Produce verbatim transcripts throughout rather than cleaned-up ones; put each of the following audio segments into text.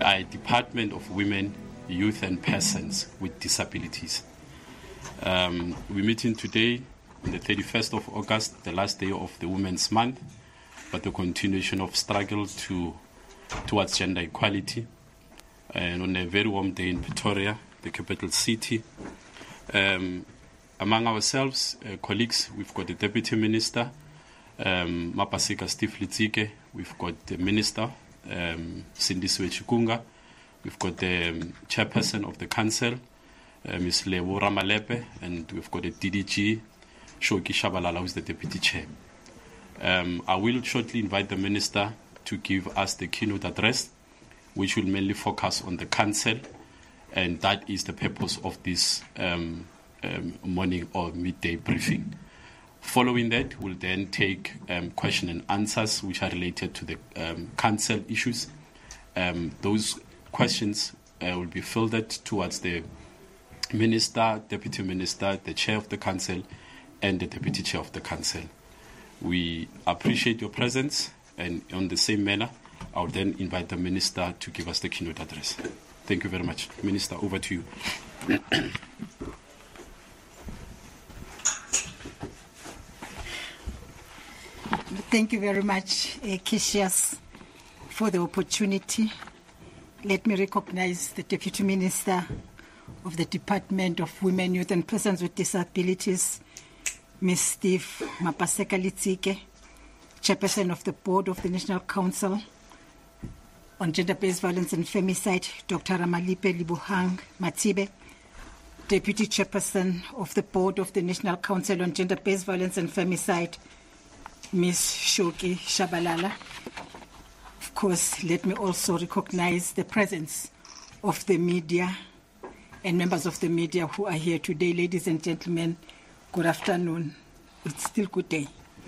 I Department of Women, Youth and Persons with Disabilities. Um, we're meeting today on the thirty-first of August, the last day of the Women's Month, but the continuation of struggle to towards gender equality. And on a very warm day in Pretoria, the capital city. Um, among ourselves, uh, colleagues, we've got the Deputy Minister, um, Mapaseka Steve Litsike. We've got the Minister, um, Sindisiwe Chikunga. We've got the um, Chairperson of the Council, uh, Miz Lewo Ramalepe, and we've got the D D G, Shoki Shabalala, who's the Deputy Chair. Um, I will shortly invite the Minister to give us the keynote address, which will mainly focus on the Council, and that is the purpose of this um, um, morning or midday briefing. Following that, we'll then take um, question and answers which are related to the um, Council issues. Um, those questions uh, will be filtered towards the Minister, Deputy Minister, the Chair of the Council, and the Deputy Chair of the Council. We appreciate your presence, and on the same manner, I'll then invite the Minister to give us the keynote address. Thank you very much. Minister, over to you. Thank you very much, uh, Kishias, for the opportunity. Let me recognize the Deputy Minister of the Department of Women, Youth and Persons with Disabilities, Miz Steve Mapaseka Litsike, Chairperson of the Board of the National Council on Gender-Based Violence and Femicide, Doctor Ramalipe Libuhang Matibe, Deputy Chairperson of the Board of the National Council on Gender-Based Violence and Femicide, Miz Shoki Shabalala. Of course, let me also recognize the presence of the media and members of the media who are here today. Ladies and gentlemen, good afternoon. It's still good day.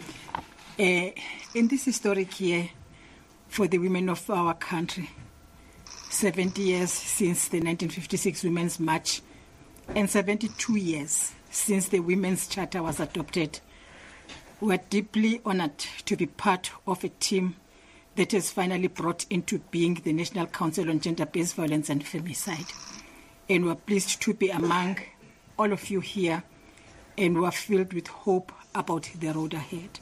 Uh, in this historic year for the women of our country, seventy years since the nineteen fifty-six Women's March and seventy-two years since the Women's Charter was adopted, we are deeply honored to be part of a team that has finally brought into being the National Council on Gender-Based Violence and Femicide. And we are pleased to be among all of you here, and we are filled with hope about the road ahead.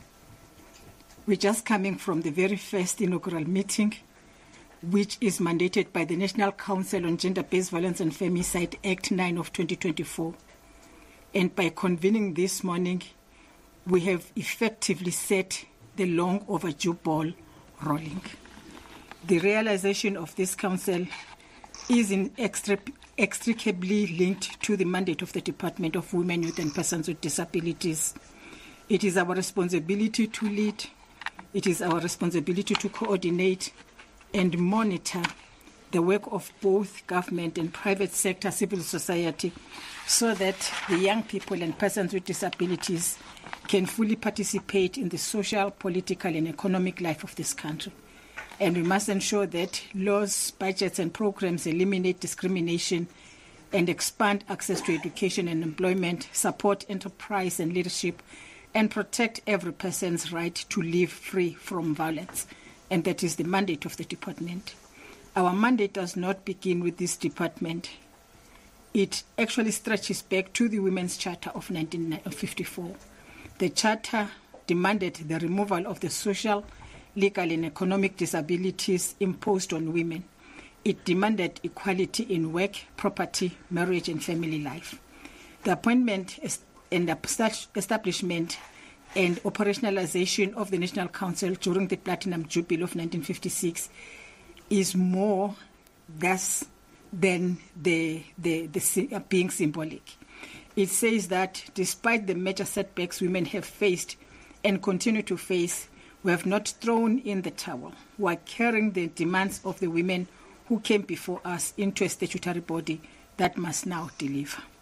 We're just coming from the very first inaugural meeting, which is mandated by the National Council on Gender-Based Violence and Femicide Act nine of twenty twenty-four. And by convening this morning, we have effectively set the long overdue ball rolling. The realization of this council is inextricably linked to the mandate of the Department of Women, Youth and Persons with Disabilities. It is our responsibility to lead, it is our responsibility to coordinate and monitor the work of both government and private sector civil society so that the young people and persons with disabilities can fully participate in the social, political, and economic life of this country. And we must ensure that laws, budgets, and programs eliminate discrimination and expand access to education and employment, support enterprise and leadership, and protect every person's right to live free from violence. And that is the mandate of the department. Our mandate does not begin with this department. It actually stretches back to the Women's Charter of nineteen fifty-four. The Charter demanded the removal of the social, legal, and economic disabilities imposed on women. It demanded equality in work, property, marriage, and family life. The appointment and establishment and operationalization of the National Council during the Platinum Jubilee of nineteen fifty-six is more thus than the, the, the being symbolic. It says that despite the major setbacks women have faced and continue to face, we have not thrown in the towel. We are carrying the demands of the women who came before us into a statutory body that must now deliver.